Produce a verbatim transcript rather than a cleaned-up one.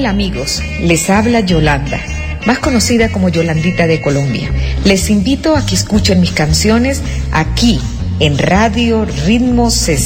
tal, amigos? Les habla Yolanda, más conocida como Yolandita de Colombia. Les invito a que escuchen mis canciones aquí en Radio Ritmo sesenta.